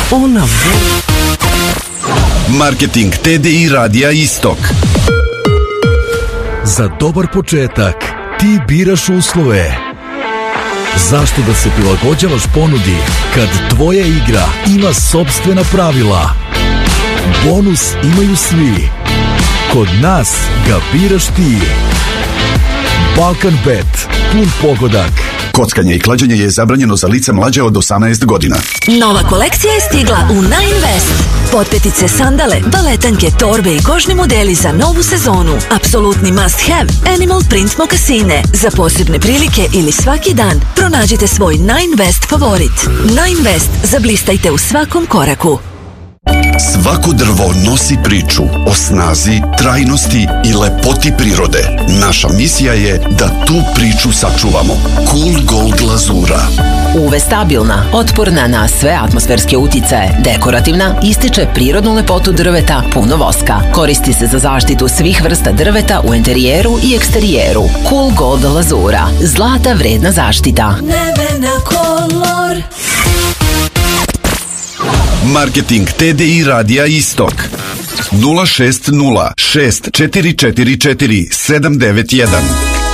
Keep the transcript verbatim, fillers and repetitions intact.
Ona vo... Marketing T D I Radija Istok. Za dobar početak ti biraš uslove. Zašto da se prilagođavaš ponudi kad tvoja igra ima sopstvena pravila? Bonus imaju svi. Kod nas ga biraš ti. Balkan Bet. Pun pogodak. Kockanje i klađenje je zabranjeno za lice mlađe od osamnaest godina. Nova kolekcija je stigla u Nine West. Potpetice, sandale, baletanke, torbe i kožni modeli za novu sezonu. Apsolutni must have. Animal print mokasine. Za posebne prilike ili svaki dan pronađite svoj Nine West favorit. Nine West. Zablistajte u svakom koraku. Svako drvo nosi priču o snazi, trajnosti i lepoti prirode. Naša misija je da tu priču sačuvamo. Cool Gold glazura. U V stabilna, otporna na sve atmosferske uticaje, dekorativna, ističe prirodnu lepotu drveta, puno voska. Koristi se za zaštitu svih vrsta drveta u interijeru i eksterijeru. Cool Gold glazura. Zlata vredna zaštita. Nevena kolor. Marketing T D I Radija Istok. nula šest nula šest četiri četiri četiri sedam devet jedan.